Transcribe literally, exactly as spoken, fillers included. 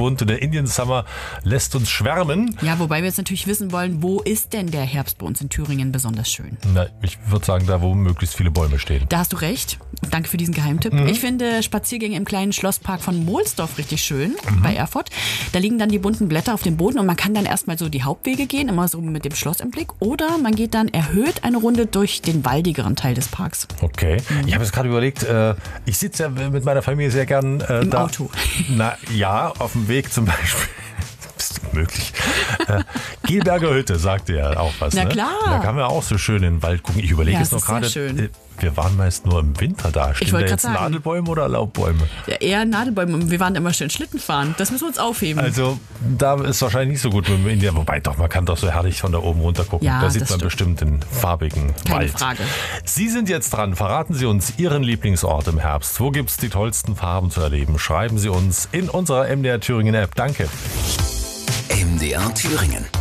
bunt und der Indian Summer lässt uns schwärmen. Ja, wobei wir jetzt natürlich wissen wollen, wo ist denn der Herbst bei uns in Thüringen besonders schön? Na, ich würde sagen, da wo möglichst viele Bäume stehen. Da hast du recht. Danke für diesen Geheimtipp. Mhm. Ich finde Spaziergänge im kleinen Schlosspark von Mohlsdorf richtig schön, mhm. bei Erfurt. Da liegen dann die bunten Blätter auf dem Boden und man kann dann erstmal so die Hauptwege gehen, immer so mit dem Schloss im Blick. Oder man geht dann erhöht eine Runde durch den waldigeren Teil des Parks. Okay. Mhm. Ich habe jetzt gerade überlegt, äh, ich sitze ja mit meiner Familie sehr gern äh, im da. Auto. Na ja, auf dem Weg zum Beispiel. Ist möglich. äh, Gelberger Hütte, sagt ihr auch was. Na ne? klar. Da kann man auch so schön in den Wald gucken. Ich überlege ja, jetzt noch gerade. Äh, wir waren meist nur im Winter da. Stehen da jetzt sagen. Nadelbäume oder Laubbäume? Ja, eher Nadelbäume. Wir waren immer schön Schlitten fahren. Das müssen wir uns aufheben. Also da ist wahrscheinlich nicht so gut mit dem Indian. Wobei doch, man kann doch so herrlich von da oben runter gucken. Ja, da sieht man stimmt. bestimmt den farbigen Keine Wald. Frage. Sie sind jetzt dran. Verraten Sie uns Ihren Lieblingsort im Herbst. Wo gibt es die tollsten Farben zu erleben? Schreiben Sie uns in unserer M D R Thüringen App. Danke. M D R Thüringen.